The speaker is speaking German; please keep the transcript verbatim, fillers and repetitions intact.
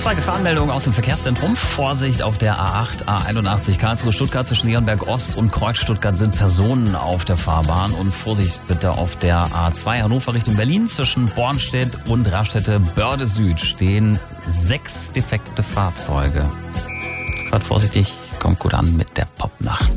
Zwei Gefahrenmeldungen aus dem Verkehrszentrum. Vorsicht auf der A acht, A einundachtzig Karlsruhe-Stuttgart zwischen Ehrenberg Ost und Kreuz Stuttgart sind Personen auf der Fahrbahn. Und Vorsicht bitte auf der A zwei Hannover Richtung Berlin zwischen Bornstedt und Raststätte-Börde Süd stehen sechs defekte Fahrzeuge. Fahrt vorsichtig, kommt gut an mit der Popnacht.